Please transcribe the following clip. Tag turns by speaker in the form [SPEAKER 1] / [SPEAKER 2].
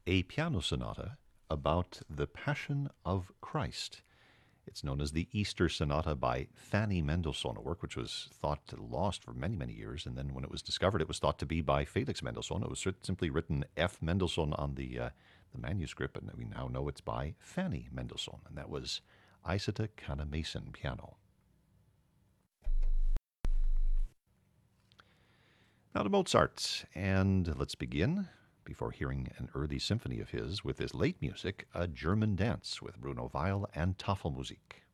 [SPEAKER 1] a piano sonata about the Passion of Christ. It's known as the Easter Sonata by Fanny Mendelssohn, a work which was thought lost for many, many years. And then when it was discovered, it was thought to be by Felix Mendelssohn. It was simply written F. Mendelssohn on the manuscript, and we now know it's by Fanny Mendelssohn. And that was Isata Kana-Mason piano. Now to Mozart, and let's begin, before hearing an early symphony of his, with his late music, A German Dance with Bruno Weil and Tafelmusik.